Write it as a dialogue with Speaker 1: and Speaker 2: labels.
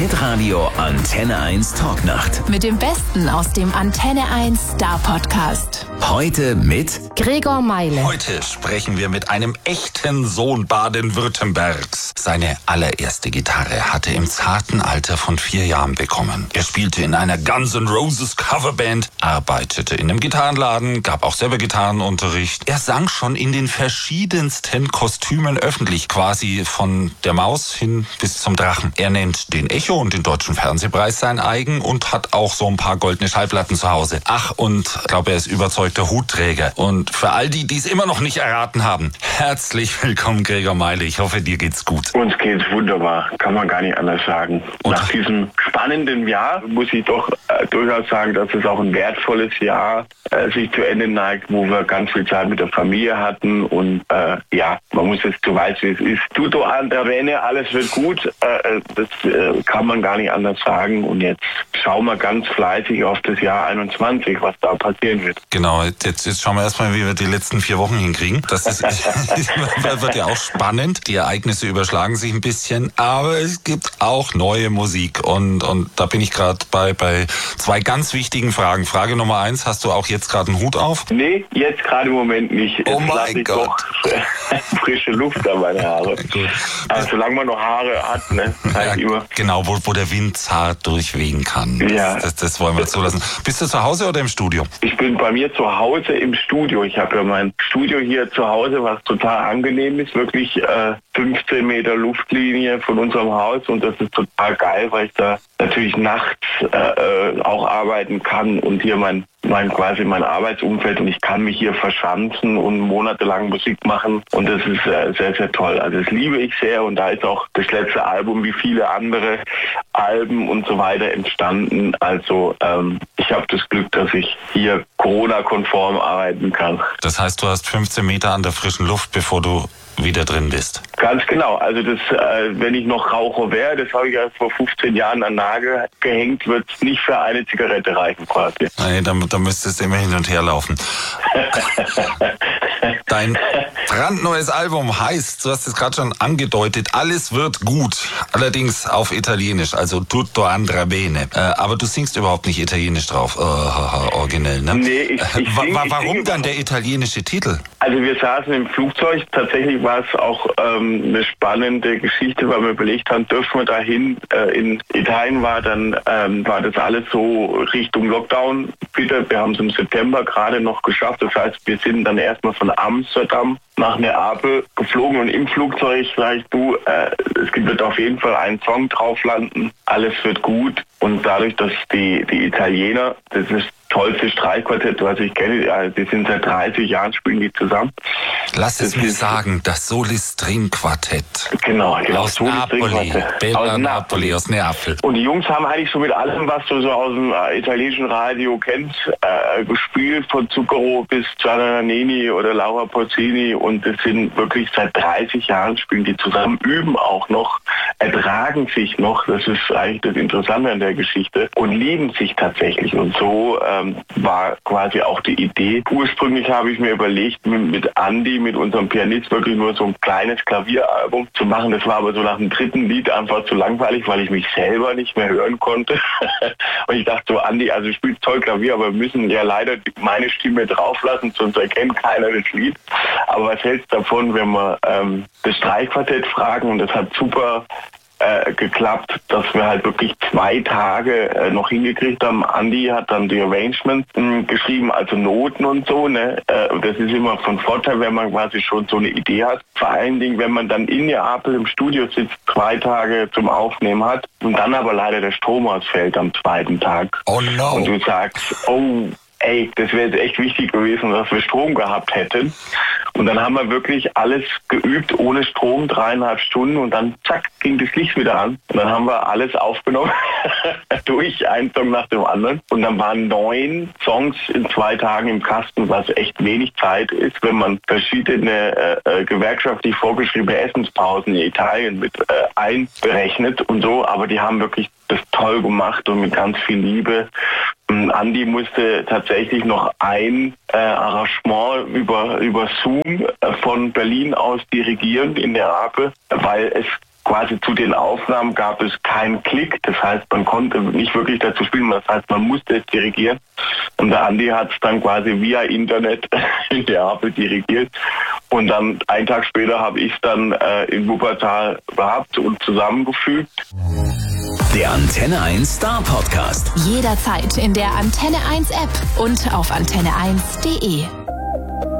Speaker 1: Hitradio Antenne 1 Talknacht.
Speaker 2: Mit dem Besten aus dem Antenne 1 Star Podcast.
Speaker 1: Heute mit
Speaker 2: Gregor Meile.
Speaker 3: Heute sprechen wir mit einem echten Sohn Baden-Württembergs. Seine allererste Gitarre hatte im zarten Alter von 4 Jahren bekommen. Er spielte in einer Guns N' Roses Coverband, arbeitete in einem Gitarrenladen, gab auch selber Gitarrenunterricht. Er sang schon in den verschiedensten Kostümen öffentlich, quasi von der Maus hin bis zum Drachen. Er nennt den Echo und den Deutschen Fernsehpreis sein eigen und hat auch so ein paar goldene Schallplatten zu Hause. Ach, und ich glaube, er ist überzeugter Hutträger. Und für all die, die es immer noch nicht erraten haben, herzlich willkommen, Gregor Meile. Ich hoffe, dir geht's gut.
Speaker 4: Uns geht's wunderbar, kann man gar nicht anders sagen. Und nach diesem spannenden Jahr muss ich doch durchaus sagen, dass es auch ein wertvolles Jahr sich zu Ende neigt, wo wir ganz viel Zeit mit der Familie hatten und man muss jetzt, du weißt, wie es ist. Tutto andra bene, alles wird gut, das kann man gar nicht anders sagen. Und jetzt schauen wir ganz fleißig auf das Jahr 21, was da passieren wird.
Speaker 3: Genau, jetzt schauen wir erstmal, wie wir die letzten 4 Wochen hinkriegen. Das wird ja auch spannend. Die Ereignisse überschlagen sich ein bisschen, aber es gibt auch neue Musik. Und da bin ich gerade bei 2 ganz wichtigen Fragen. Frage Nummer 1, hast du auch jetzt gerade einen Hut auf?
Speaker 4: Nee, jetzt gerade im Moment nicht.
Speaker 3: Oh mein Gott.
Speaker 4: Frische Luft an meine Haare.
Speaker 3: Gut.
Speaker 4: Also solange man noch Haare hat, ne? Immer.
Speaker 3: Genau, wo der Wind zart durchwehen kann. Das wollen wir zulassen. Bist du zu Hause oder im Studio?
Speaker 4: Ich bin bei mir zu Hause im Studio. Ich habe ja mein Studio hier zu Hause, was total angenehm ist. Wirklich 15 Meter Luftlinie von unserem Haus. Und das ist total geil, weil ich da natürlich nachts auch arbeiten kann und hier mein Arbeitsumfeld, und ich kann mich hier verschanzen und monatelang Musik machen, und das ist sehr, sehr toll. Also das liebe ich sehr, und da ist auch das letzte Album wie viele andere Alben und so weiter entstanden. Also ich habe das Glück, dass ich hier Corona-konform arbeiten kann.
Speaker 3: Das heißt, du hast 15 Meter an der frischen Luft, bevor du wieder drin bist.
Speaker 4: Ganz genau. Also das, wenn ich noch Raucher wäre, das habe ich ja vor 15 Jahren an Nagel gehängt, wird es nicht für eine Zigarette reichen quasi.
Speaker 3: Nee, da müsstest du immer hin und her laufen. Dein brandneues Album heißt, du hast es gerade schon angedeutet, Alles wird gut. Allerdings auf Italienisch, also Tutto andrà bene. Aber du singst überhaupt nicht Italienisch drauf. Originell, ne?
Speaker 4: Nee,
Speaker 3: warum dann der italienische Titel?
Speaker 4: Also wir saßen im Flugzeug. Tatsächlich war es auch eine spannende Geschichte, weil wir überlegt haben, dürfen wir dahin. In Italien war das alles so Richtung Lockdown. Bitte, wir haben es im September gerade noch geschafft. Das heißt, wir sind dann erstmal von Amsterdam nach Neapel geflogen, und im Flugzeug sagst du, es wird auf jeden Fall ein Song drauf landen, Alles wird gut. Und dadurch, dass die Italiener, das ist das tollste Streichquartett, was ich kenne, die sind seit 30 Jahren, spielen die zusammen.
Speaker 3: Lass es mir sagen, das Solis String Quartett.
Speaker 4: Genau.
Speaker 3: Aus Napoli, Bella Napoli, aus Neapel.
Speaker 4: Und die Jungs haben eigentlich so mit allem, was du so aus dem italienischen Radio kennst, gespielt, von Zucchero bis Gianna Nannini oder Laura Pausini, und das sind wirklich seit 30 Jahren, spielen die zusammen, üben auch noch, ertragen sich noch, das ist eigentlich das Interessante an der Geschichte, und lieben sich tatsächlich. Und so war quasi auch die Idee. Ursprünglich habe ich mir überlegt, mit Andi, mit unserem Pianist, wirklich nur so ein kleines Klavieralbum zu machen. Das war aber so nach dem 3. Lied einfach zu langweilig, weil ich mich selber nicht mehr hören konnte. Und ich dachte so, Andi, also du spielst toll Klavier, aber wir müssen ja leider meine Stimme drauflassen, sonst erkennt keiner das Lied. Aber was hältst du davon, wenn wir das Streichquartett fragen? Und das hat super geklappt, dass wir halt wirklich 2 Tage noch hingekriegt haben. Andi hat dann die Arrangements geschrieben, also Noten und so, ne? Das ist immer von Vorteil, wenn man quasi schon so eine Idee hat. Vor allen Dingen, wenn man dann in Neapel im Studio sitzt, 2 Tage zum Aufnehmen hat, und dann aber leider der Strom ausfällt am 2. Tag.
Speaker 3: Oh no.
Speaker 4: Und du sagst, das wäre jetzt echt wichtig gewesen, dass wir Strom gehabt hätten. Und dann haben wir wirklich alles geübt ohne Strom, 3,5 Stunden, und dann zack, ging das Licht wieder an. Und dann haben wir alles aufgenommen, durch einen Song nach dem anderen. Und dann waren 9 Songs in 2 Tagen im Kasten, was echt wenig Zeit ist, wenn man verschiedene gewerkschaftlich vorgeschriebene Essenspausen in Italien mit einberechnet und so. Aber die haben wirklich das toll gemacht und mit ganz viel Liebe. Andi musste tatsächlich noch ein Arrangement über Zoom von Berlin aus dirigieren in Neapel, weil es quasi zu den Aufnahmen gab es keinen Klick. Das heißt, man konnte nicht wirklich dazu spielen. Das heißt, man musste es dirigieren. Und der Andi hat es dann quasi via Internet in Neapel dirigiert. Und dann einen Tag später habe ich es dann in Wuppertal gehabt und zusammengefügt.
Speaker 1: Der Antenne 1 Star Podcast.
Speaker 2: Jederzeit in der Antenne 1 App und auf antenne1.de.